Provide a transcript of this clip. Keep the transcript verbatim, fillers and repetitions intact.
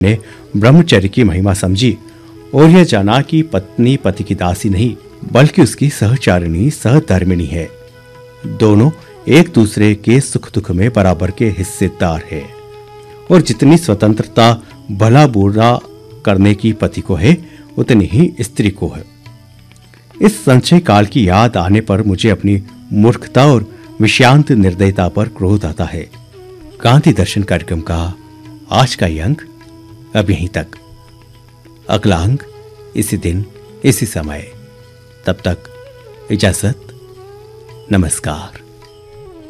ने ब्रह्मचर्य की महिमा समझी और यह जाना कि पत्नी पति की दासी नहीं बल्कि उसकी सहचारिणी सहधर्मिणी है। दोनों एक दूसरे के सुख दुख में बराबर के हिस्सेदार है और जितनी स्वतंत्रता भला बुरा करने की पति को है उतनी ही स्त्री को है। इस संशय काल की याद आने पर मुझे अपनी मूर्खता और विषांत निर्दयता पर क्रोध आता है। गांधी दर्शन कार्यक्रम का आज का ये अंक अब यहीं तक। अगला अंक इसी दिन इसी समय। तब तक इजाजत, नमस्कार।